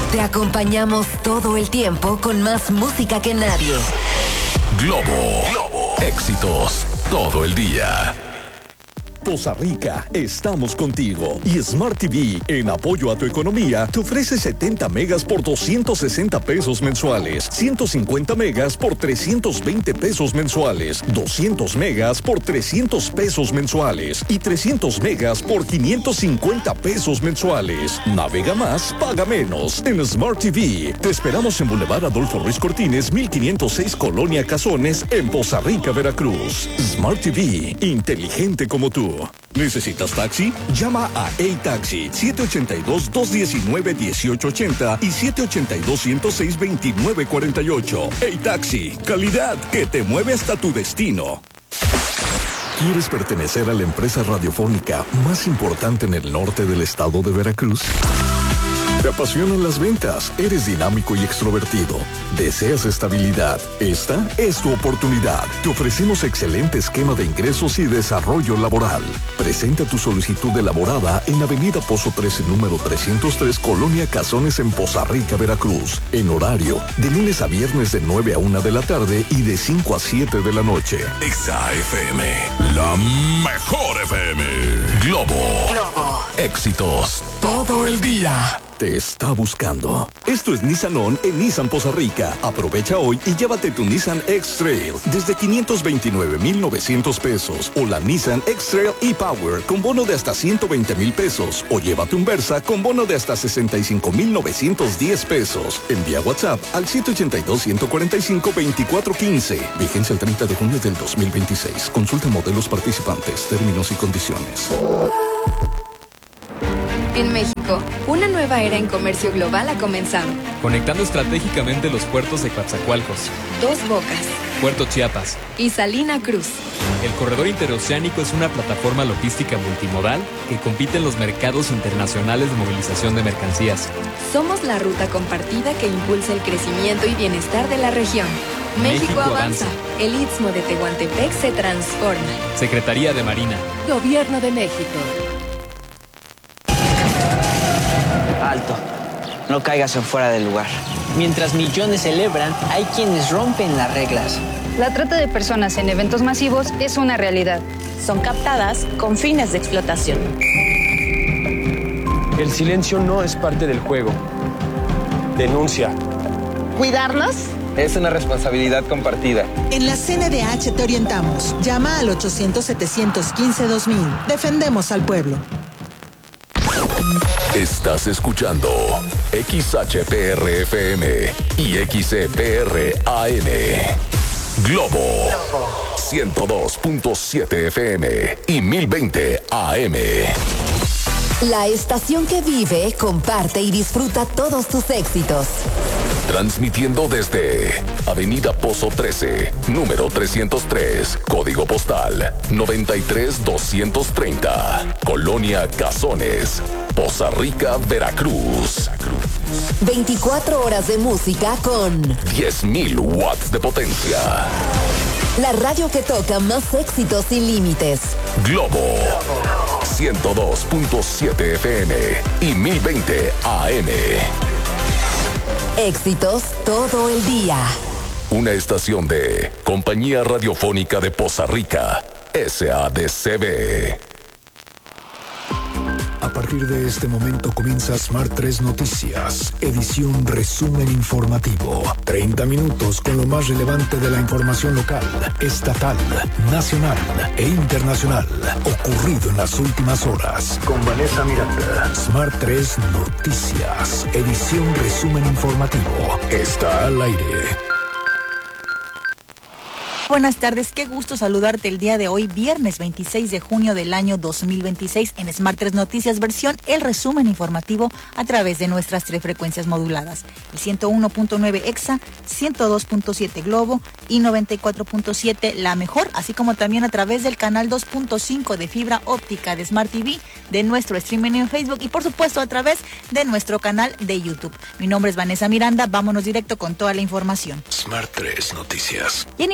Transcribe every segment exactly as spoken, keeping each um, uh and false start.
Te acompañamos todo el tiempo con más música que nadie. Globo, Globo, éxitos todo el día. Poza Rica, estamos contigo. Y Smart T V, en apoyo a tu economía, te ofrece setenta megas por doscientos sesenta pesos mensuales, ciento cincuenta megas por trescientos veinte pesos mensuales, doscientos megas por trescientos pesos mensuales y trescientos megas por quinientos cincuenta pesos mensuales. Navega más, paga menos en Smart T V. Te esperamos en Boulevard Adolfo Ruiz Cortines, mil quinientos seis, Colonia Cazones, en Poza Rica, Veracruz. Smart T V, inteligente como tú. ¿Necesitas taxi? Llama a A-Taxi siete ocho dos, dos uno nueve, uno ocho ocho cero y siete ocho dos, uno cero seis, dos nueve cuatro ocho. A-Taxi, calidad que te mueve hasta tu destino. ¿Quieres pertenecer a la empresa radiofónica más importante en el norte del estado de Veracruz? ¿Te apasionan las ventas? ¿Eres dinámico y extrovertido? ¿Deseas estabilidad? Esta es tu oportunidad. Te ofrecemos excelente esquema de ingresos y desarrollo laboral. Presenta tu solicitud elaborada en Avenida Pozo trece, número trescientos tres, Colonia Cazones, en Poza Rica, Veracruz. En horario de lunes a viernes de nueve a una de la tarde y de cinco a siete de la noche. Exa F M, la mejor F M. Globo, Globo, éxitos todo el día. Te está buscando. Esto es Nissan On en Nissan Poza Rica. Aprovecha hoy y llévate tu Nissan X-Trail desde quinientos veintinueve mil novecientos pesos o la Nissan X-Trail e-Power con bono de hasta ciento veinte mil pesos o llévate un Versa con bono de hasta sesenta y cinco mil novecientos diez pesos. Envía WhatsApp al siete ocho dos, uno cuatro cinco, dos cuatro uno cinco. Vigencia el treinta de junio del dos mil veintiséis. Consulta modelos participantes, términos y condiciones. En México, una nueva era en comercio global ha comenzado. Conectando estratégicamente los puertos de Coatzacoalcos, Dos Bocas, Puerto Chiapas y Salina Cruz. El corredor interoceánico es una plataforma logística multimodal que compite en los mercados internacionales de movilización de mercancías. Somos la ruta compartida que impulsa el crecimiento y bienestar de la región. México, México avanza. avanza. El Istmo de Tehuantepec se transforma. Secretaría de Marina. Gobierno de México. Alto, no caigas en fuera del lugar. Mientras millones celebran, hay quienes rompen las reglas. La trata de personas en eventos masivos es una realidad. Son captadas con fines de explotación. El silencio no es parte del juego. Denuncia. ¿Cuidarnos? Es una responsabilidad compartida. En la C N D H te orientamos. Llama al ochocientos, setecientos quince, dos mil. Defendemos al pueblo. Estás escuchando X H P R F M y X E P R A N. Globo, ciento dos punto siete F M y mil veinte A M. La estación que vive, comparte y disfruta todos tus éxitos. Transmitiendo desde Avenida Pozo trece, número trescientos tres, código postal noventa y tres doscientos treinta, Colonia Cazones, Poza Rica, Veracruz. veinticuatro horas de música con diez mil watts de potencia. La radio que toca más éxitos sin límites. Globo, ciento dos punto siete F M y mil veinte A M. Éxitos todo el día. Una estación de Compañía Radiofónica de Poza Rica, S A D C B. A partir de este momento comienza Smart tres Noticias, edición resumen informativo. treinta minutos con lo más relevante de la información local, estatal, nacional e internacional, ocurrido en las últimas horas. Con Vanessa Miranda. Smart tres Noticias, edición resumen informativo. Está al aire. Buenas tardes, qué gusto saludarte el día de hoy, viernes veintiséis de junio del año dos mil veintiséis, en Smart tres Noticias, versión el resumen informativo a través de nuestras tres frecuencias moduladas, el ciento uno punto nueve Exa, ciento dos punto siete Globo y noventa y cuatro punto siete La Mejor, así como también a través del canal dos punto cinco de fibra óptica de Smart T V, de nuestro streaming en Facebook y por supuesto a través de nuestro canal de YouTube. Mi nombre es Vanessa Miranda, vámonos directo con toda la información. Smart tres Noticias. Y en información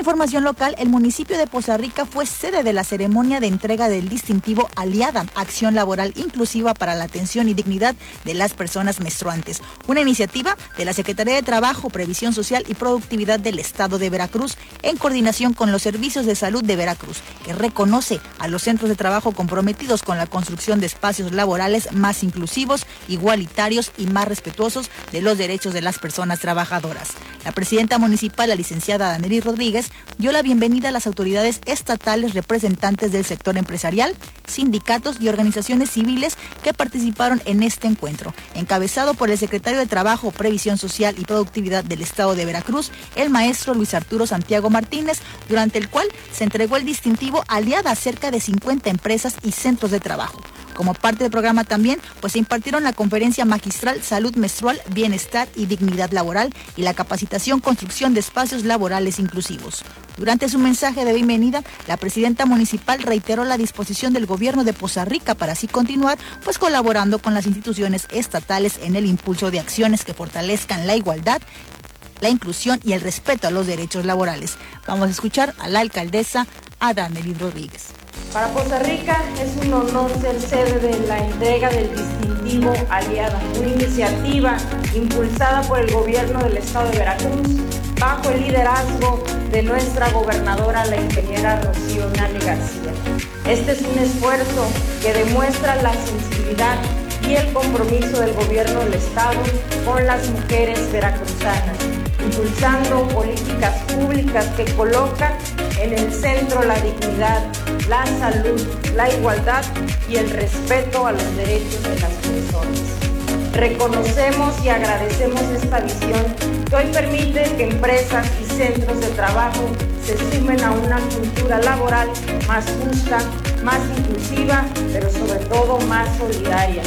local, el municipio de Poza Rica fue sede de la ceremonia de entrega del distintivo Aliada, Acción Laboral Inclusiva para la Atención y Dignidad de las Personas Menstruantes, una iniciativa de la Secretaría de Trabajo, Previsión Social y Productividad del Estado de Veracruz, en coordinación con los Servicios de Salud de Veracruz, que reconoce a los centros de trabajo comprometidos con la construcción de espacios laborales más inclusivos, igualitarios y más respetuosos de los derechos de las personas trabajadoras. La presidenta municipal, la licenciada Danely Rodríguez, dio la bienvenida a las autoridades estatales, representantes del sector empresarial, sindicatos y organizaciones civiles que participaron en este encuentro, encabezado por el secretario de Trabajo, Previsión Social y Productividad del Estado de Veracruz, el maestro Luis Arturo Santiago Martínez, durante el cual se entregó el distintivo Aliada a cerca de cincuenta empresas y centros de trabajo. Como parte del programa también, pues se impartieron la conferencia magistral Salud Menstrual, Bienestar y Dignidad Laboral y la capacitación Construcción de Espacios Laborales Inclusivos. Durante su mensaje de bienvenida, la presidenta municipal reiteró la disposición del gobierno de Poza Rica para así continuar, pues colaborando con las instituciones estatales en el impulso de acciones que fortalezcan la igualdad, la inclusión y el respeto a los derechos laborales. Vamos a escuchar a la alcaldesa, a Danely Rodríguez. Para Poza Rica es un honor ser sede de la entrega del distintivo Aliada, una iniciativa impulsada por el gobierno del estado de Veracruz, bajo el liderazgo de nuestra gobernadora, la ingeniera Rocío Nale García. Este es un esfuerzo que demuestra la sensibilidad y el compromiso del gobierno del estado con las mujeres veracruzanas, impulsando políticas públicas que colocan en el centro la dignidad, la salud, la igualdad y el respeto a los derechos de las personas. Reconocemos y agradecemos esta visión que hoy permite que empresas y centros de trabajo se sumen a una cultura laboral más justa, más inclusiva, pero sobre todo más solidaria.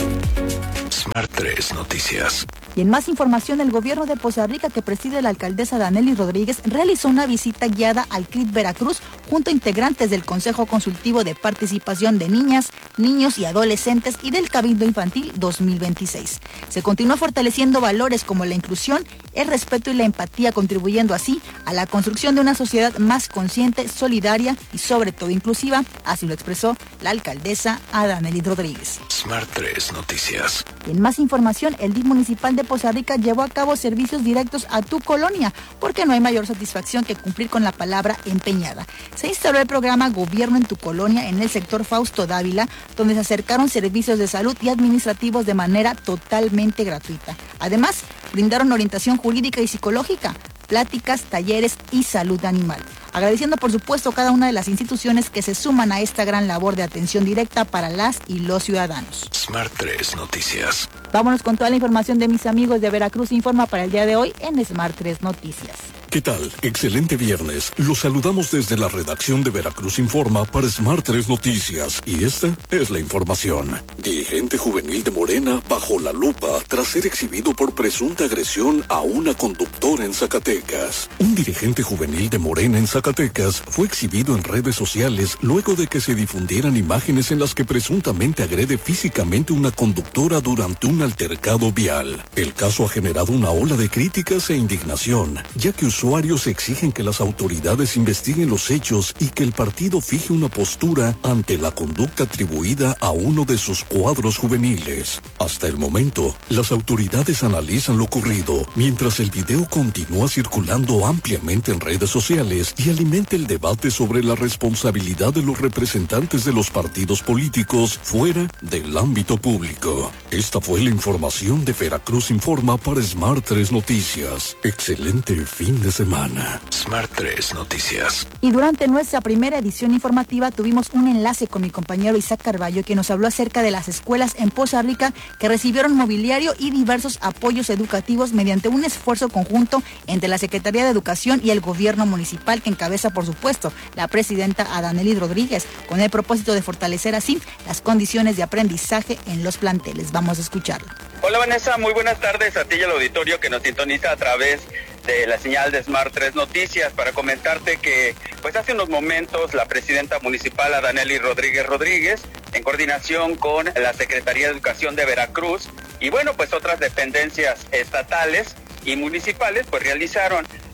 Smart tres Noticias. Y en más información, el gobierno de Poza Rica, que preside la alcaldesa Danely Rodríguez, realizó una visita guiada al C R I T Veracruz junto a integrantes del Consejo Consultivo de Participación de Niñas, Niños y Adolescentes y del Cabildo Infantil dos mil veintiséis. Se continúa fortaleciendo valores como la inclusión, el respeto y la empatía, contribuyendo así a la construcción de una sociedad más consciente, solidaria y sobre todo inclusiva, así lo expresó la alcaldesa Danely Rodríguez. Smart tres Noticias. Y en más información, el D I F municipal de Poza Rica llevó a cabo servicios directos a tu colonia, porque no hay mayor satisfacción que cumplir con la palabra empeñada. Se instaló el programa Gobierno en tu Colonia en el sector Fausto Dávila, donde se acercaron servicios de salud y administrativos de manera totalmente gratuita. Además, brindaron orientación jurídica y psicológica, pláticas, talleres y salud animal. Agradeciendo por supuesto cada una de las instituciones que se suman a esta gran labor de atención directa para las y los ciudadanos. Smart tres Noticias. Vámonos con toda la información de mis amigos de Veracruz Informa para el día de hoy en Smart tres Noticias. ¿Qué tal? Excelente viernes. Los saludamos desde la redacción de Veracruz Informa para Smart tres Noticias. Y esta es la información. Dirigente juvenil de Morena bajo la lupa tras ser exhibido por presunta agresión a una conductora en Zacatecas. Un dirigente juvenil de Morena en Zacatecas fue exhibido en redes sociales luego de que se difundieran imágenes en las que presuntamente agrede físicamente una conductora durante un altercado vial. El caso ha generado una ola de críticas e indignación, ya que usuarios exigen que las autoridades investiguen los hechos y que el partido fije una postura ante la conducta atribuida a uno de sus cuadros juveniles. Hasta el momento, las autoridades analizan lo ocurrido, mientras el video continúa circulando ampliamente en redes sociales y alimenta el debate sobre la responsabilidad de los representantes de los partidos políticos fuera del ámbito público. Esta fue la información de Veracruz Informa para Smart tres Noticias. Excelente fin de semana. Smart tres Noticias. Y durante nuestra primera edición informativa tuvimos un enlace con mi compañero Isaac Carballo, que nos habló acerca de las escuelas en Poza Rica que recibieron mobiliario y diversos apoyos educativos mediante un esfuerzo conjunto entre la Secretaría de Educación y el gobierno municipal, que encabeza por supuesto la presidenta Danely Rodríguez, con el propósito de fortalecer así las condiciones de aprendizaje en los planteles. Vamos a escucharlo. Hola Vanessa, muy buenas tardes a ti y al auditorio que nos sintoniza a través de la señal de Smart tres Noticias, para comentarte que pues hace unos momentos la presidenta municipal Danely Rodríguez Rodríguez, en coordinación con la Secretaría de Educación de Veracruz y bueno pues otras dependencias estatales y municipales, pues realizaron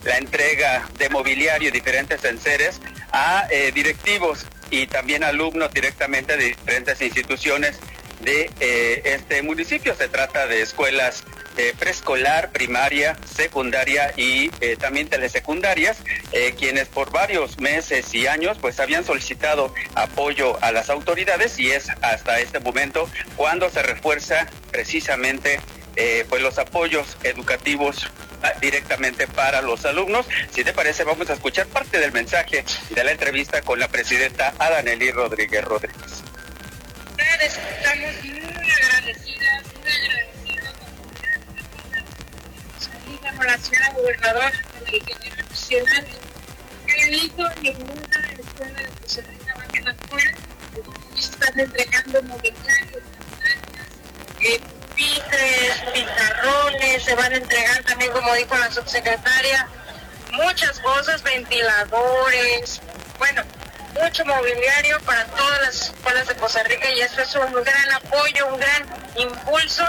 la entrega de mobiliario y diferentes enseres a eh, directivos y también alumnos directamente de diferentes instituciones de eh, este municipio. Se trata de escuelas eh, preescolar, primaria, secundaria y eh, también telesecundarias, eh, quienes por varios meses y años pues habían solicitado apoyo a las autoridades, y es hasta este momento cuando se refuerza precisamente eh, pues los apoyos educativos directamente para los alumnos. Si te parece, vamos a escuchar parte del mensaje de la entrevista con la presidenta Adanely Rodríguez Rodríguez. Estamos muy agradecidas, muy agradecidos con la señora gobernadora, con el ingeniero nacional, que dijo ninguna escuela de Costa Rica va a quedar fuera. Están entregando mobiliario, eh, pitres, pizarrones, se van a entregar también, como dijo la subsecretaria, muchas cosas, ventiladores, bueno, mucho mobiliario para todas las escuelas de Costa Rica, y esto es un gran apoyo, un gran impulso.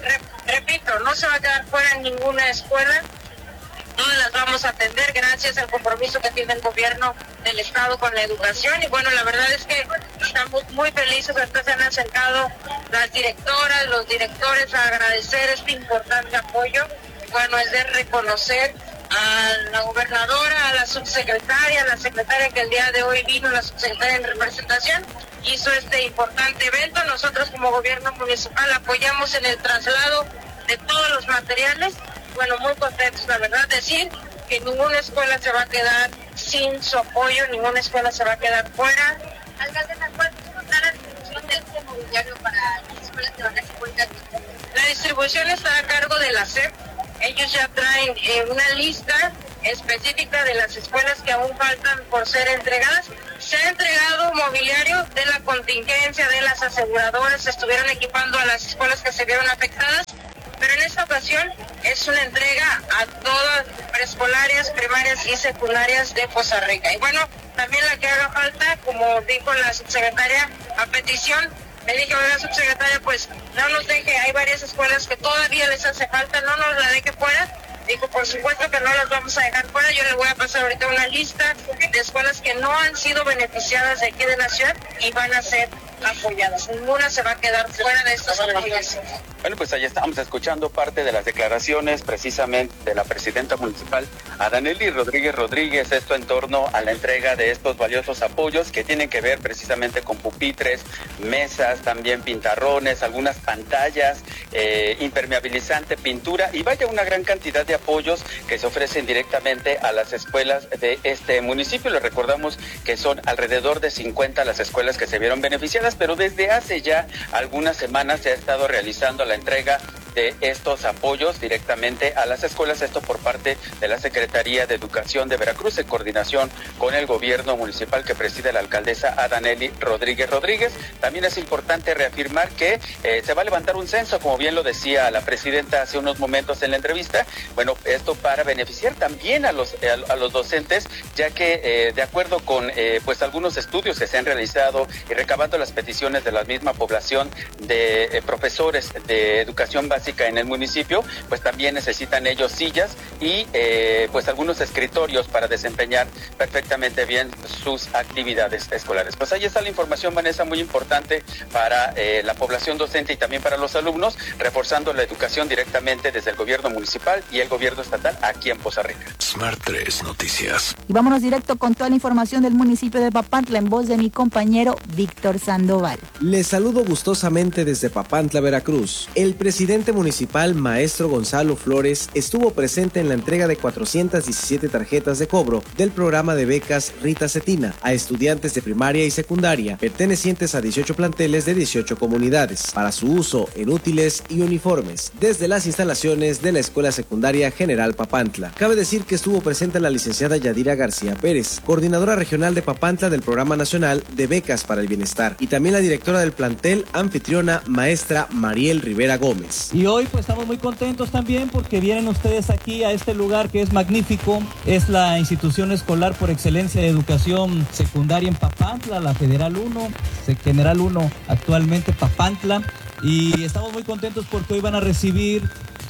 Repito, no se va a quedar fuera en ninguna escuela, todas las vamos a atender gracias al compromiso que tiene el gobierno del Estado con la educación. Y bueno, la verdad es que estamos muy felices, hasta se han acercado las directoras, los directores a agradecer este importante apoyo. Bueno, es de reconocer a la gobernadora, a la subsecretaria, a la secretaria que el día de hoy vino, la subsecretaria en representación, hizo este importante evento. Nosotros como gobierno municipal apoyamos en el traslado de todos los materiales. Bueno, muy contentos, la verdad, decir que ninguna escuela se va a quedar sin su apoyo, ninguna escuela se va a quedar fuera. Alcaldesa, ¿cuál es la distribución de este mobiliario para las escuelas que van a ser? La distribución está a cargo de la S E P. Ellos ya traen eh, una lista específica de las escuelas que aún faltan por ser entregadas. Se ha entregado mobiliario de la contingencia, de las aseguradoras, se estuvieron equipando a las escuelas que se vieron afectadas, pero en esta ocasión es una entrega a todas preescolares, primarias y secundarias de Costa Rica. Y bueno, también la que haga falta, como dijo la subsecretaria, a petición, me dije, oiga, subsecretaria, pues no nos deje, hay varias escuelas que todavía les hace falta, no nos la deje fuera. Dijo, por supuesto que no las vamos a dejar fuera. Yo le voy a pasar ahorita una lista de escuelas que no han sido beneficiadas de aquí de la ciudad y van a ser apoyadas. Ninguna se va a quedar fuera de estas apoyos. Bueno, pues ahí estamos escuchando parte de las declaraciones precisamente de la presidenta municipal, Adanely Rodríguez Rodríguez, esto en torno a la entrega de estos valiosos apoyos que tienen que ver precisamente con pupitres, mesas, también pintarrones, algunas pantallas, eh, impermeabilizante, pintura, y vaya una gran cantidad de apoyos que se ofrecen directamente a las escuelas de este municipio. Les recordamos que son alrededor de cincuenta las escuelas que se vieron beneficiadas, pero desde hace ya algunas semanas se ha estado realizando la entrega de estos apoyos directamente a las escuelas, esto por parte de la Secretaría de Educación de Veracruz, en coordinación con el gobierno municipal que preside la alcaldesa Adanely Rodríguez Rodríguez. También es importante reafirmar que eh, se va a levantar un censo, como bien lo decía la presidenta hace unos momentos en la entrevista. Bueno, esto para beneficiar también a los, a, a los docentes, ya que eh, de acuerdo con eh, pues algunos estudios que se han realizado y recabando las peticiones de la misma población de eh, profesores de educación básica en el municipio, pues también necesitan ellos sillas y eh, pues algunos escritorios para desempeñar perfectamente bien sus actividades escolares. Pues ahí está la información, Vanessa, muy importante para eh, la población docente y también para los alumnos, reforzando la educación directamente desde el gobierno municipal y el gobierno estatal aquí en Poza Rica. Smart tres Noticias. Y vámonos directo con toda la información del municipio de Papantla en voz de mi compañero Víctor Sandoval. Les saludo gustosamente desde Papantla, Veracruz. El presidente municipal, maestro Gonzalo Flores, estuvo presente en la entrega de cuatrocientas diecisiete tarjetas de cobro del programa de becas Rita Cetina a estudiantes de primaria y secundaria pertenecientes a dieciocho planteles de dieciocho comunidades para su uso en útiles y uniformes desde las instalaciones de la Escuela Secundaria General Papantla. Cabe decir que estuvo presente la licenciada Yadira García Pérez, coordinadora regional de Papantla del Programa Nacional de Becas para el Bienestar, y también la directora del plantel, anfitriona maestra Mariel Rivera Gómez. Y hoy pues estamos muy contentos también porque vienen ustedes aquí a este lugar que es magnífico, es la institución escolar por excelencia de educación secundaria en Papantla, la Federal uno, General uno actualmente Papantla, y estamos muy contentos porque hoy van a recibir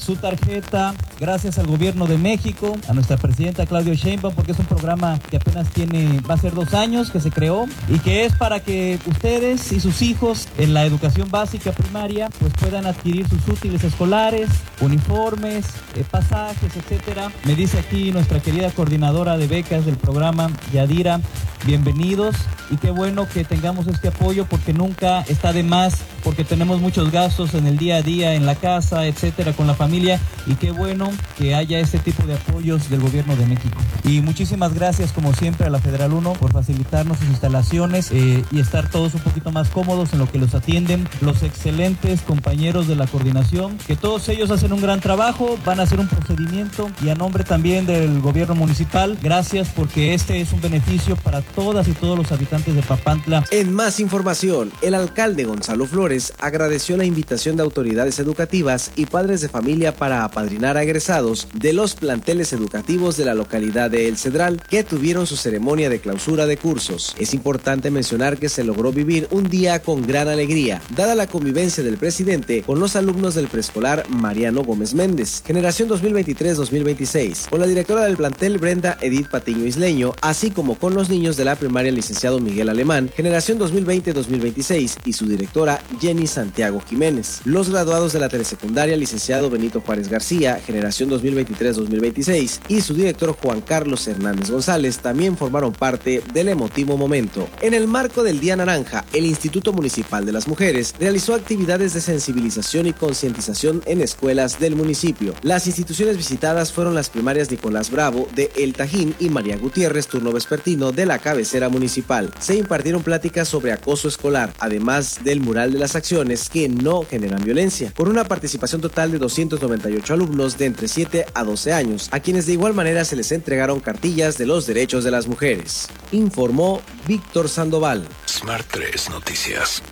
su tarjeta, gracias al gobierno de México, a nuestra presidenta Claudia Sheinbaum, porque es un programa que apenas tiene, va a ser dos años que se creó y que es para que ustedes y sus hijos en la educación básica primaria pues puedan adquirir sus útiles escolares, uniformes, eh, pasajes, etcétera. Me dice aquí nuestra querida coordinadora de becas del programa, Yadira, bienvenidos y qué bueno que tengamos este apoyo porque nunca está de más, porque tenemos muchos gastos en el día a día, en la casa, etcétera, con la familia, y qué bueno que haya este tipo de apoyos del gobierno de México. Y muchísimas gracias como siempre a la Federal uno por facilitarnos sus instalaciones eh, y estar todos un poquito más cómodos en lo que los atienden los excelentes compañeros de la coordinación, que todos ellos hacen un gran trabajo, van a hacer un procedimiento y a nombre también del gobierno municipal, gracias porque este es un beneficio para todas y todos los habitantes de Papantla. En más información, el alcalde Gonzalo Flores agradeció la invitación de autoridades educativas y padres de familia para apadrinar a egresados de los planteles educativos de la localidad de El Cedral que tuvieron su ceremonia de clausura de cursos. Es importante mencionar que se logró vivir un día con gran alegría, dada la convivencia del presidente con los alumnos del preescolar Mariano Gómez Méndez, generación dos mil veintitrés dos mil veintiséis, con la directora del plantel Brenda Edith Patiño Isleño, así como con los niños de la primaria licenciado Miguel Alemán, generación dos mil veinte dos mil veintiséis, y su directora Jenny Santiago Jiménez. Los graduados de la telesecundaria licenciado Benito Juárez García, generación dos mil veintitrés dos mil veintiséis, y su director Juan Carlos Hernández González también formaron parte del emotivo momento. En el marco del Día Naranja, el Instituto Municipal de las Mujeres realizó actividades de sensibilización y concientización en escuelas del municipio. Las instituciones visitadas fueron las primarias Nicolás Bravo de El Tajín y María Gutiérrez, turno vespertino de la cabecera municipal. Se impartieron pláticas sobre acoso escolar, además del mural de las acciones que no generan violencia, con una participación total de doscientos noventa y ocho alumnos de entre siete a doce años, a quienes de igual manera se les entregaron cartillas de los derechos de las mujeres. Informó Víctor Sandoval. Smart tres Noticias.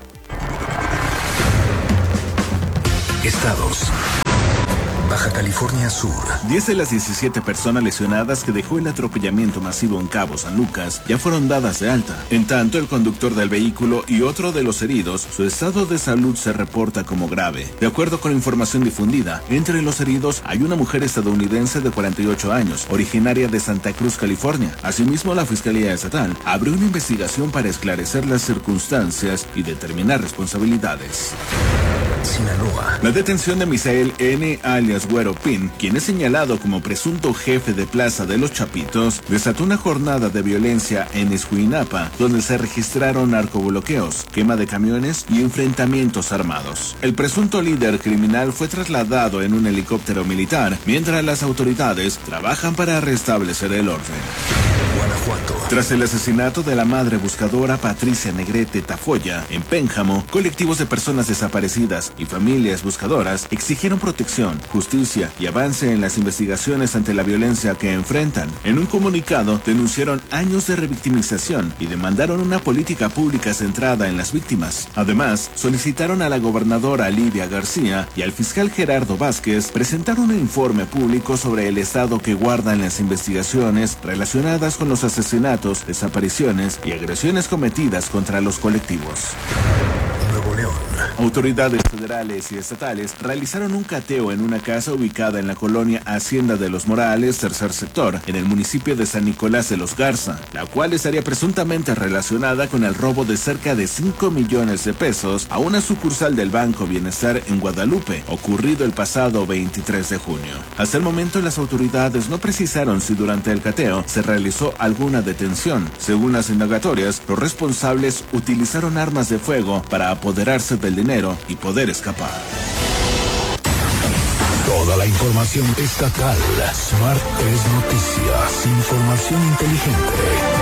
Estados. Baja California Sur. diez de las diecisiete personas lesionadas que dejó el atropellamiento masivo en Cabo San Lucas ya fueron dadas de alta. En tanto, el conductor del vehículo y otro de los heridos, su estado de salud se reporta como grave. De acuerdo con información difundida, entre los heridos hay una mujer estadounidense de cuarenta y ocho años, originaria de Santa Cruz, California. Asimismo, la Fiscalía Estatal abrió una investigación para esclarecer las circunstancias y determinar responsabilidades. Sinaloa. La detención de Misael N. alias Güero Pin, quien es señalado como presunto jefe de Plaza de los Chapitos, desató una jornada de violencia en Escuinapa, donde se registraron narcobloqueos, quema de camiones y enfrentamientos armados. El presunto líder criminal fue trasladado en un helicóptero militar, mientras las autoridades trabajan para restablecer el orden. Guanajuato. Tras el asesinato de la madre buscadora Patricia Negrete Tafoya en Pénjamo, colectivos de personas desaparecidas y familias buscadoras exigieron protección, justicia y avance en las investigaciones ante la violencia que enfrentan. En un comunicado denunciaron años de revictimización y demandaron una política pública centrada en las víctimas. Además, solicitaron a la gobernadora Lidia García y al fiscal Gerardo Vázquez presentar un informe público sobre el estado que guardan las investigaciones relacionadas con los asesinatos, desapariciones y agresiones cometidas contra los colectivos. Nuevo León. Autoridades federales y estatales realizaron un cateo en una casa ubicada en la colonia Hacienda de los Morales, tercer sector, en el municipio de San Nicolás de los Garza, la cual estaría presuntamente relacionada con el robo de cerca de cinco millones de pesos a una sucursal del Banco Bienestar en Guadalupe, ocurrido el pasado veintitrés de junio. Hasta el momento, las autoridades no precisaron si durante el cateo se realizó alguna detención. Según las indagatorias, los responsables utilizaron armas de fuego para apoderarse del dinero y poder escapar. Toda la información estatal. Smart tres Noticias. Información inteligente.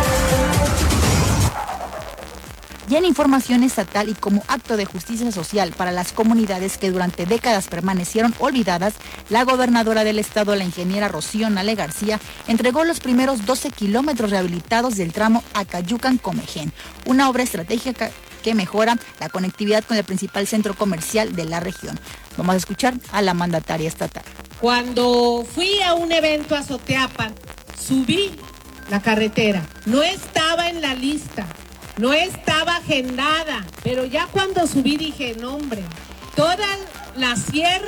Y en información estatal y como acto de justicia social para las comunidades que durante décadas permanecieron olvidadas, la gobernadora del estado, la ingeniera Rocío Nale García, entregó los primeros doce kilómetros rehabilitados del tramo Acayucan-Comején, una obra estratégica que mejora la conectividad con el principal centro comercial de la región. Vamos a escuchar a la mandataria estatal. Cuando fui a un evento a Soteapan, subí la carretera, no estaba en la lista. No estaba agendada, pero ya cuando subí dije, no hombre, toda la sierra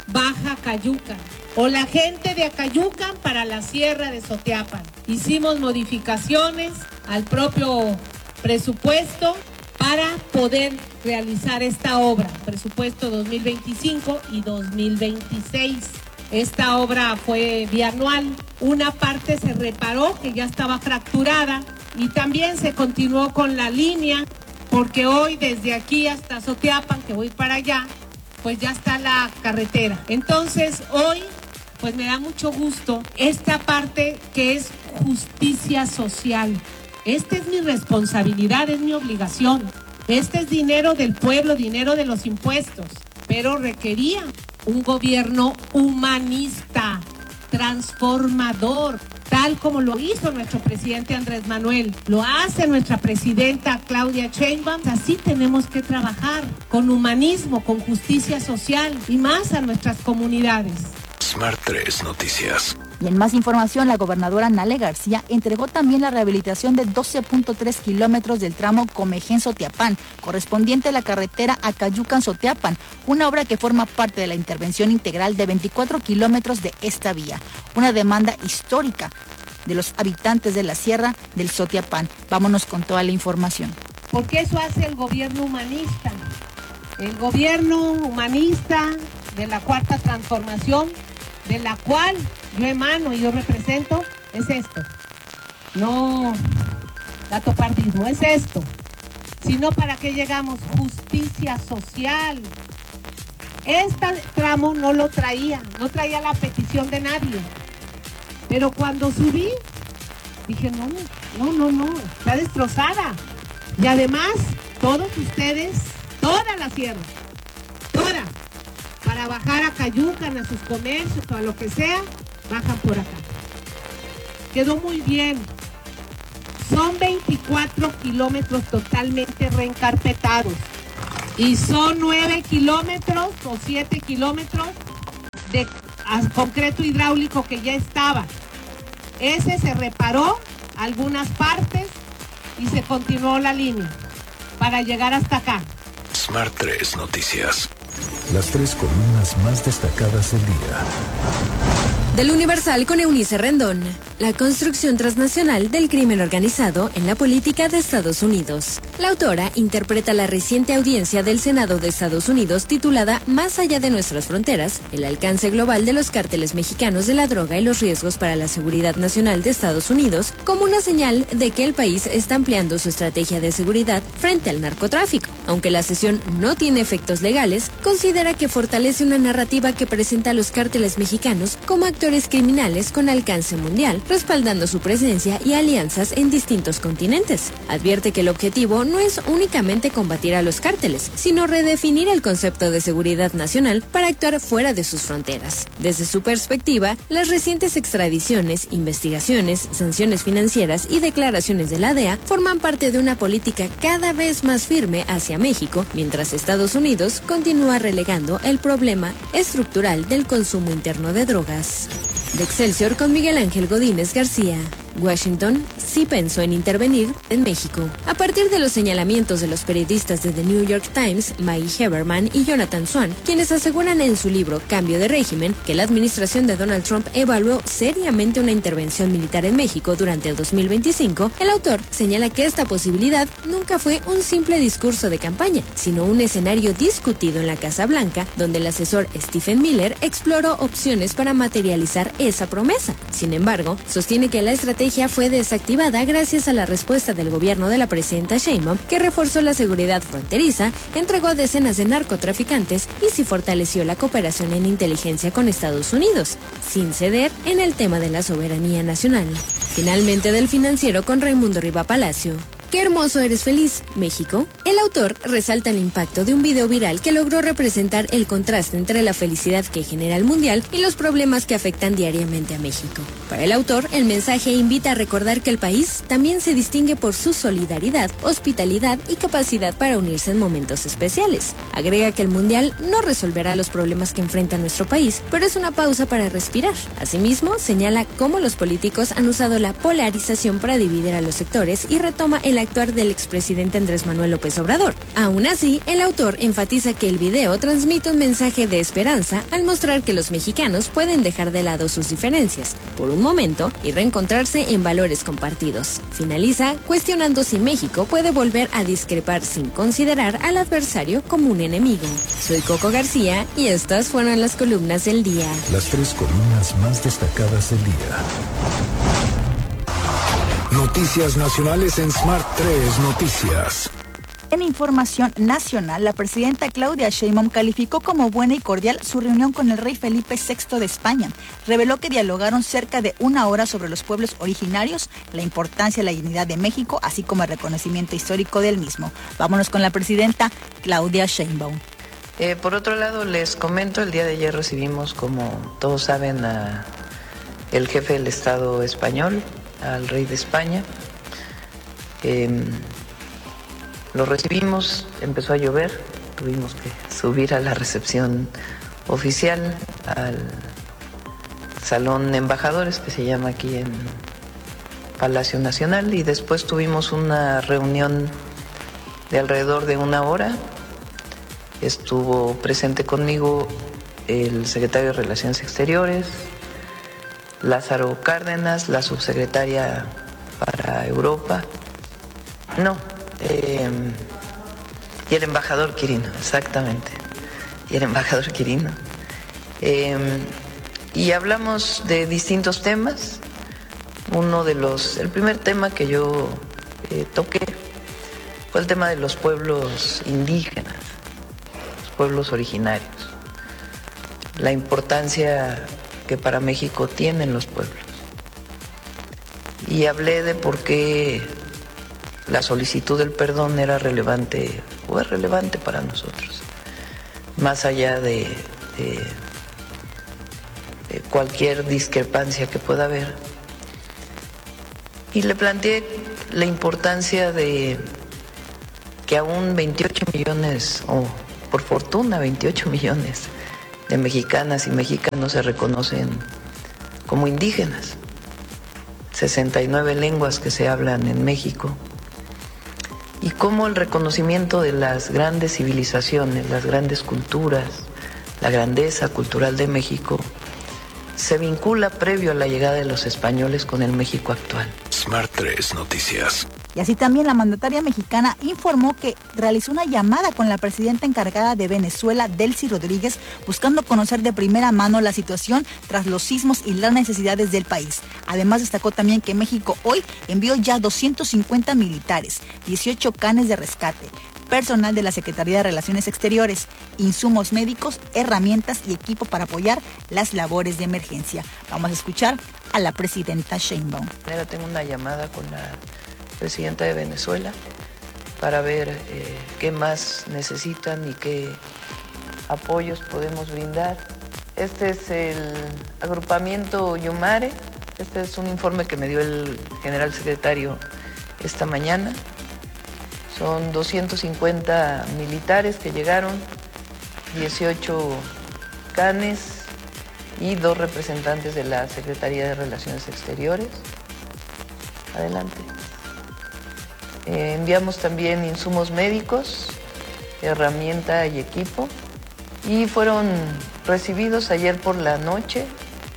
Baja Cayucan o la gente de Acayucan para la Sierra de Soteapan. Hicimos modificaciones al propio presupuesto para poder realizar esta obra, presupuesto dos mil veinticinco y dos mil veintiséis. Esta obra fue bianual, una parte se reparó que ya estaba fracturada y también se continuó con la línea porque hoy desde aquí hasta Soteapan, que voy para allá, pues ya está la carretera. Entonces hoy pues me da mucho gusto esta parte que es justicia social. Esta es mi responsabilidad, es mi obligación. Este es dinero del pueblo, dinero de los impuestos, pero requería un gobierno humanista, transformador, tal como lo hizo nuestro presidente Andrés Manuel, lo hace nuestra presidenta Claudia Sheinbaum. Así tenemos que trabajar, con humanismo, con justicia social y más a nuestras comunidades. Smart tres Noticias. Y en más información, la gobernadora Nale García entregó también la rehabilitación de doce punto tres kilómetros del tramo Comején-Soteapan, correspondiente a la carretera Acayucan-Soteapan, una obra que forma parte de la intervención integral de veinticuatro kilómetros de esta vía, una demanda histórica de los habitantes de la Sierra del Soteapan. Vámonos con toda la información. Porque eso hace el gobierno humanista, el gobierno humanista de la Cuarta Transformación, de la cual yo emano y yo represento, es esto. No gatopardismo, es esto. Si no, ¿para qué llegamos? Justicia social. Este tramo no lo traía, no traía la petición de nadie. Pero cuando subí, dije, no, no, no, no, está destrozada. Y además, todos ustedes, toda la sierra, toda, para bajar a Cayucan, a sus comercios o a lo que sea, bajan por acá. Quedó muy bien. Son veinticuatro kilómetros totalmente reencarpetados. Y son nueve kilómetros o siete kilómetros de concreto hidráulico que ya estaba. Ese se reparó algunas partes y se continuó la línea para llegar hasta acá. Smart tres Noticias. Las tres columnas más destacadas del día. Del Universal con Eunice Rendón. La construcción transnacional del crimen organizado en la política de Estados Unidos. La autora interpreta la reciente audiencia del Senado de Estados Unidos titulada Más allá de nuestras fronteras, el alcance global de los cárteles mexicanos de la droga y los riesgos para la seguridad nacional de Estados Unidos como una señal de que el país está ampliando su estrategia de seguridad frente al narcotráfico. Aunque la sesión no tiene efectos legales, considera que fortalece una narrativa que presenta a los cárteles mexicanos como actores criminales con alcance mundial, respaldando su presencia y alianzas en distintos continentes. Advierte que el objetivo no es únicamente combatir a los cárteles, sino redefinir el concepto de seguridad nacional para actuar fuera de sus fronteras. Desde su perspectiva, las recientes extradiciones, investigaciones, sanciones financieras y declaraciones de la D E A forman parte de una política cada vez más firme hacia México, mientras Estados Unidos continúa relegando el problema estructural del consumo interno de drogas. De Excelsior con Miguel Ángel Godínez García. Washington sí pensó en intervenir en México. A partir de los señalamientos de los periodistas de The New York Times, Maggie Haberman y Jonathan Swan, quienes aseguran en su libro Cambio de régimen que la administración de Donald Trump evaluó seriamente una intervención militar en México durante el dos mil veinticinco, el autor señala que esta posibilidad nunca fue un simple discurso de campaña, sino un escenario discutido en la Casa Blanca, donde el asesor Stephen Miller exploró opciones para materializar esa promesa. Sin embargo, sostiene que la estrategia fue desactivada gracias a la respuesta del gobierno de la presidenta Sheinbaum, que reforzó la seguridad fronteriza, entregó a decenas de narcotraficantes y sí fortaleció la cooperación en inteligencia con Estados Unidos, sin ceder en el tema de la soberanía nacional. Finalmente, del Financiero con Raimundo Riva Palacio. ¡Qué hermoso eres feliz, México! El autor resalta el impacto de un video viral que logró representar el contraste entre la felicidad que genera el mundial y los problemas que afectan diariamente a México. Para el autor, el mensaje invita a recordar que el país también se distingue por su solidaridad, hospitalidad y capacidad para unirse en momentos especiales. Agrega que el mundial no resolverá los problemas que enfrenta nuestro país, pero es una pausa para respirar. Asimismo, señala cómo los políticos han usado la polarización para dividir a los sectores y retoma el actuar del expresidente Andrés Manuel López Obrador. Aún así, el autor enfatiza que el video transmite un mensaje de esperanza al mostrar que los mexicanos pueden dejar de lado sus diferencias por un momento y reencontrarse en valores compartidos. Finaliza cuestionando si México puede volver a discrepar sin considerar al adversario como un enemigo. Soy Coco García y estas fueron las columnas del día. Las tres columnas más destacadas del día. Noticias nacionales en Smart tres Noticias. En información nacional, la presidenta Claudia Sheinbaum calificó como buena y cordial su reunión con el rey Felipe sexto de España. Reveló que dialogaron cerca de una hora sobre los pueblos originarios, la importancia de la dignidad de México, así como el reconocimiento histórico del mismo. Vámonos con la presidenta Claudia Sheinbaum. Eh, por otro lado, les comento, el día de ayer recibimos, como todos saben, a el jefe del Estado español, al rey de España. Eh, Lo recibimos, empezó a llover, tuvimos que subir a la recepción oficial, al Salón de Embajadores, que se llama aquí en Palacio Nacional, y después tuvimos una reunión de alrededor de una hora. Estuvo presente conmigo el secretario de Relaciones Exteriores, Lázaro Cárdenas, la subsecretaria para Europa. No. Eh, y el embajador Quirino, exactamente, y el embajador Quirino. Eh, y hablamos de distintos temas. Uno de los, el primer tema que yo eh, toqué fue el tema de los pueblos indígenas, los pueblos originarios, la importancia que para México tienen los pueblos. Y hablé de por qué la solicitud del perdón era relevante, o es relevante para nosotros, más allá de, de, de cualquier discrepancia que pueda haber. Y le planteé la importancia de que aún veintiocho millones, o por fortuna veintiocho millones de mexicanas y mexicanos se reconocen como indígenas, sesenta y nueve lenguas que se hablan en México, y cómo el reconocimiento de las grandes civilizaciones, las grandes culturas, la grandeza cultural de México se vincula previo a la llegada de los españoles con el México actual. Smart tres Noticias. Y así también la mandataria mexicana informó que realizó una llamada con la presidenta encargada de Venezuela, Delcy Rodríguez, buscando conocer de primera mano la situación tras los sismos y las necesidades del país. Además, destacó también que México hoy envió ya doscientos cincuenta militares, dieciocho canes de rescate, personal de la Secretaría de Relaciones Exteriores, insumos médicos, herramientas y equipo para apoyar las labores de emergencia. Vamos a escuchar a la presidenta Sheinbaum. Ahora tengo una llamada con la presidenta de Venezuela para ver eh, qué más necesitan y qué apoyos podemos brindar. Este es el agrupamiento Yumare. Este es un informe que me dio el general secretario esta mañana. Son doscientos cincuenta militares que llegaron, dieciocho canes y dos representantes de la Secretaría de Relaciones Exteriores. Adelante. Eh, enviamos también insumos médicos, herramienta y equipo, y fueron recibidos ayer por la noche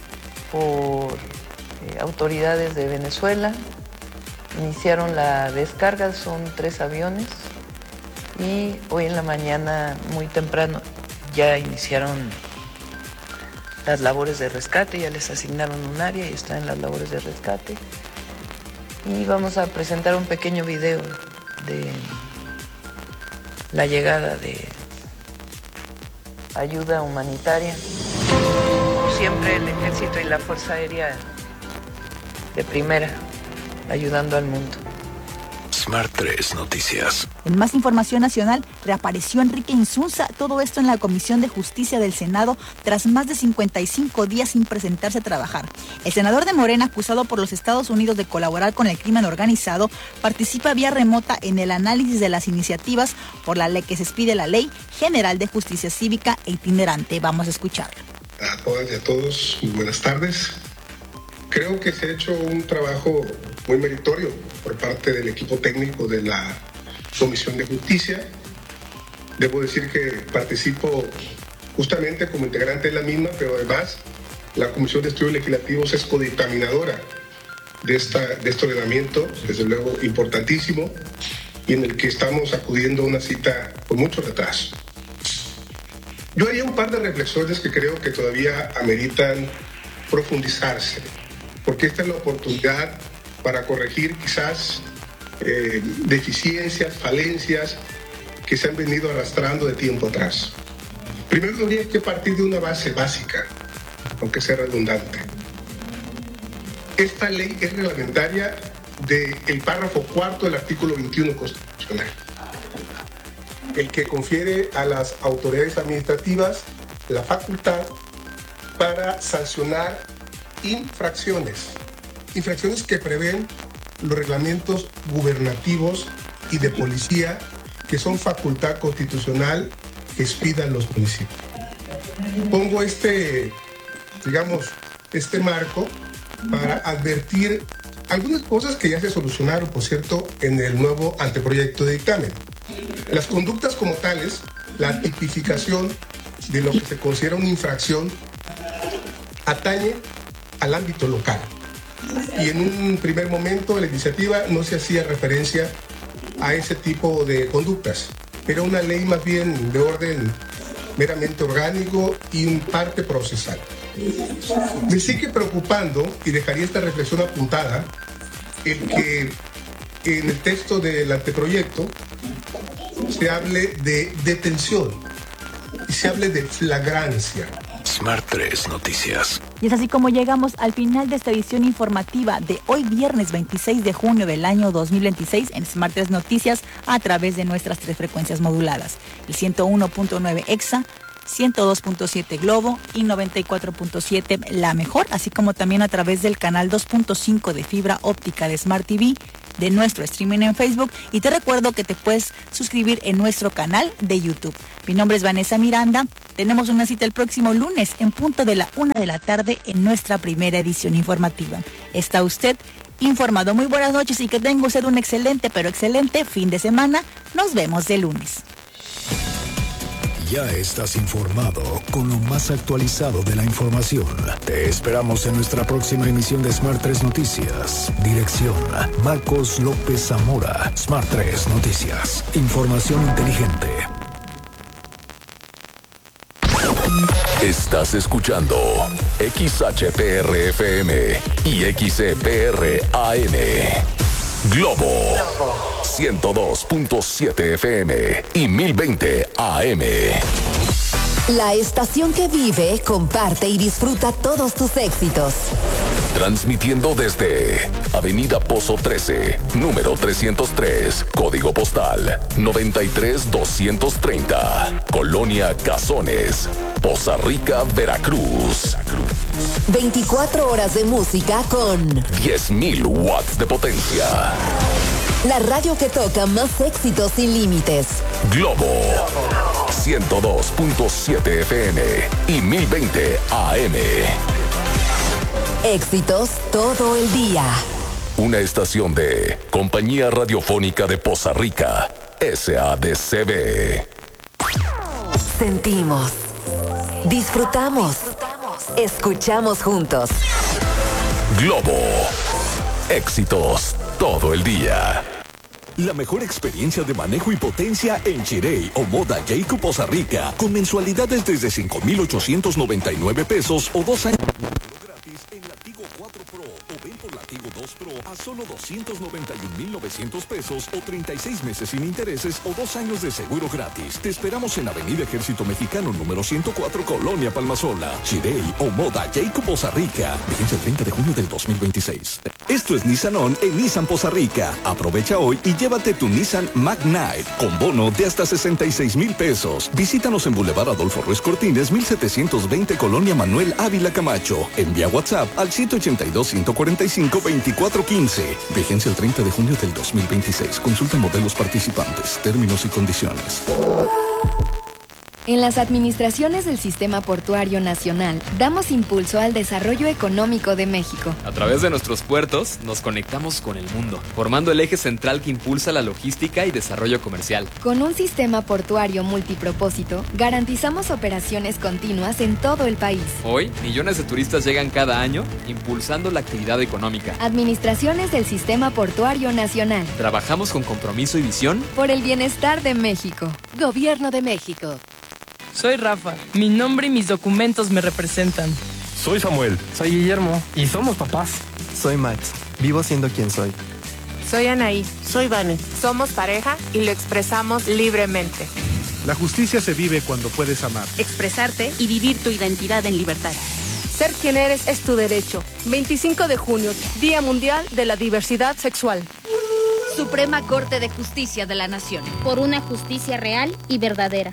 por eh, autoridades de Venezuela. Iniciaron la descarga, son tres aviones, y hoy en la mañana muy temprano ya iniciaron las labores de rescate, ya les asignaron un área y están en las labores de rescate. Y vamos a presentar un pequeño video de la llegada de ayuda humanitaria. Siempre el Ejército y la Fuerza Aérea de primera, ayudando al mundo. Smart tres Noticias. En más información nacional, reapareció Enrique Insunza, todo esto en la Comisión de Justicia del Senado, tras más de cincuenta y cinco días sin presentarse a trabajar. El senador de Morena, acusado por los Estados Unidos de colaborar con el crimen organizado, participa vía remota en el análisis de las iniciativas por la ley que se expide la Ley General de Justicia Cívica e Itinerante. Vamos a escucharlo. A todas y a todos, muy buenas tardes. Creo que se ha hecho un trabajo muy meritorio por parte del equipo técnico de la Comisión de Justicia. Debo decir que participo justamente como integrante de la misma, pero además la Comisión de Estudios Legislativos es codictaminadora de, esta, de este ordenamiento, desde luego importantísimo, y en el que estamos acudiendo a una cita con mucho retraso. Yo haría un par de reflexiones que creo que todavía ameritan profundizarse, porque esta es la oportunidad para corregir quizás eh, deficiencias, falencias que se han venido arrastrando de tiempo atrás. Primero habría que partir de una base básica, aunque sea redundante. Esta ley es reglamentaria del párrafo cuarto del artículo veintiuno constitucional, el que confiere a las autoridades administrativas la facultad para sancionar infracciones, infracciones que prevén los reglamentos gubernativos y de policía, que son facultad constitucional que expidan los municipios. Pongo este, digamos, este marco para advertir algunas cosas que ya se solucionaron, por cierto, en el nuevo anteproyecto de dictamen. Las conductas como tales, la tipificación de lo que se considera una infracción, atañe al ámbito local. Y en un primer momento de la iniciativa no se hacía referencia a ese tipo de conductas. Era una ley más bien de orden meramente orgánico y un parte procesal. Me sigue preocupando, y dejaría esta reflexión apuntada, el que en el texto del anteproyecto se hable de detención y se hable de flagrancia. Smart tres Noticias. Y es así como llegamos al final de esta edición informativa de hoy viernes veintiséis de junio del año dos mil veintiséis en Smart tres Noticias a través de nuestras tres frecuencias moduladas. El ciento uno punto nueve Exa, ciento dos punto siete Globo y noventa y cuatro punto siete La Mejor, así como también a través del canal dos punto cinco de fibra óptica de Smart T V, de nuestro streaming en Facebook, y te recuerdo que te puedes suscribir en nuestro canal de YouTube. Mi nombre es Vanessa Miranda. Tenemos una cita el próximo lunes en punto de la una de la tarde en nuestra primera edición informativa. Está usted informado. Muy buenas noches y que tenga usted un excelente, pero excelente fin de semana. Nos vemos de lunes. Ya estás informado con lo más actualizado de la información. Te esperamos en nuestra próxima emisión de Smart tres Noticias. Dirección: Marcos López Zamora. Smart tres Noticias. Información inteligente. Estás escuchando X H P R F M y X E P R A N. Globo ciento dos punto siete F M y mil veinte A M. La estación que vive, comparte y disfruta todos tus éxitos. Transmitiendo desde Avenida Pozo trece, número trescientos tres, código postal noventa y tres doscientos treinta, Colonia Cazones, Poza Rica, Veracruz. veinticuatro horas de música con diez mil watts de potencia. La radio que toca más éxitos sin límites. Globo ciento dos punto siete F M y mil veinte A M. Éxitos todo el día. Una estación de Compañía Radiofónica de Poza Rica, S A D C B. Sentimos, disfrutamos, escuchamos juntos. Globo, éxitos todo el día. La mejor experiencia de manejo y potencia en Chirey o Moda Jacob Poza Rica, con mensualidades desde cinco mil ochocientos noventa y nueve pesos o dos años gratis en la Tigo cuatro Pro, o ven por la Tigo dos Pro a solo doscientos noventa y un mil novecientos pesos o treinta y seis meses sin intereses o dos años de seguro gratis. Te esperamos en Avenida Ejército Mexicano número ciento cuatro, Colonia Palmasola. Chirey o Moda Jacob Poza Rica. Vigencia el treinta de junio del dos mil veintiséis. Esto es Nissan On en Nissan Poza Rica. Aprovecha hoy y llévate tu Nissan Magnite con bono de hasta sesenta y seis mil pesos. Visítanos en Boulevard Adolfo Ruiz Cortines, mil setecientos veinte, Colonia Manuel Ávila Camacho. Envía WhatsApp al ciento ochenta y dos, ciento cuarenta y cinco, veinticuatro quince. Vigencia el treinta de junio del dos mil veintiséis. Consulta modelos participantes, términos y condiciones. En las administraciones del Sistema Portuario Nacional, damos impulso al desarrollo económico de México. A través de nuestros puertos, nos conectamos con el mundo, formando el eje central que impulsa la logística y desarrollo comercial. Con un sistema portuario multipropósito, garantizamos operaciones continuas en todo el país. Hoy, millones de turistas llegan cada año, impulsando la actividad económica. Administraciones del Sistema Portuario Nacional. Trabajamos con compromiso y visión por el bienestar de México. Gobierno de México. Soy Rafa. Mi nombre y mis documentos me representan. Soy Samuel. Soy Guillermo. Y somos papás. Soy Max. Vivo siendo quien soy. Soy Anaí. Soy Vane. Somos pareja y lo expresamos libremente. La justicia se vive cuando puedes amar. Expresarte y vivir tu identidad en libertad. Ser quien eres es tu derecho. veinticinco de junio, Día Mundial de la Diversidad Sexual. Suprema Corte de Justicia de la Nación. Por una justicia real y verdadera.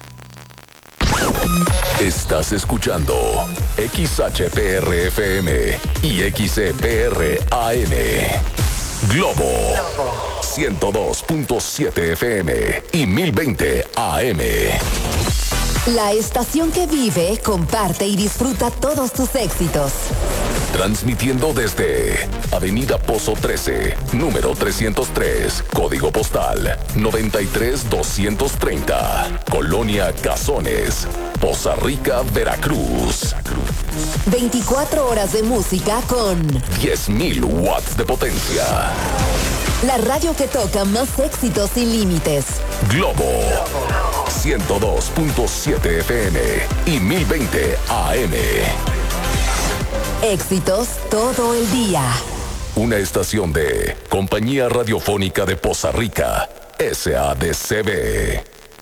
Estás escuchando X H P R F M y X E P R A N. Globo ciento dos punto siete F M y mil veinte A M. La estación que vive, comparte y disfruta todos tus éxitos. Transmitiendo desde Avenida Pozo trece, número trescientos tres, código postal noventa y tres doscientos treinta, Colonia Cazones, Poza Rica, Veracruz. veinticuatro horas de música con diez mil watts de potencia. La radio que toca más éxitos sin límites. Globo ciento dos punto siete F M y mil veinte A M. Éxitos todo el día. Una estación de Compañía Radiofónica de Poza Rica, S A D C B.